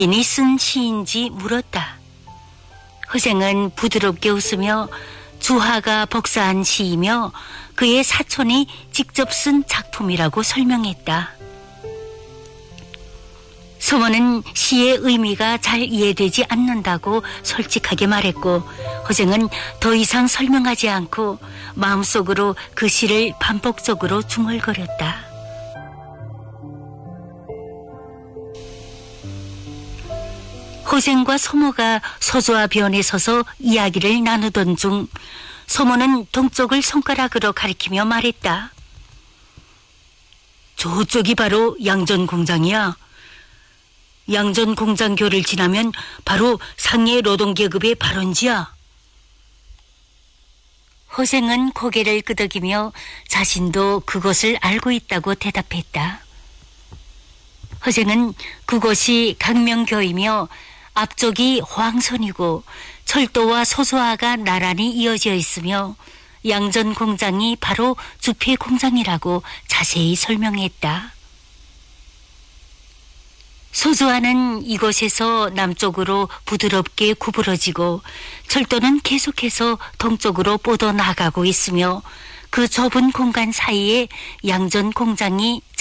인이 쓴 시인지 물었다. 허생은 부드럽게 웃으며 주하가 복사한 시이며 그의 사촌이 직접 쓴 작품이라고 설명했다. 소모는 시의 의미가 잘 이해되지 않는다고 솔직하게 말했고 허생은 더 이상 설명하지 않고 마음속으로 그 시를 반복적으로 중얼거렸다. 허생과 소모가 소조와 변에 서서 이야기를 나누던 중 소모는 동쪽을 손가락으로 가리키며 말했다. 저쪽이 바로 양전공장이야. 양전공장교를 지나면 바로 상해 노동계급의 발원지야. 허생은 고개를 끄덕이며 자신도 그것을 알고 있다고 대답했다. 허생은 그곳이 강명교이며 앞쪽이 황선이고 철도와 소소화가 나란히 이어져 있으며 양전공장이 바로 주폐공장이라고 자세히 설명했다. 소소화는 이곳에서 남쪽으로 부드럽게 구부러지고 철도는 계속해서 동쪽으로 뻗어나가고 있으며 그 좁은 공간 사이에 양전공장이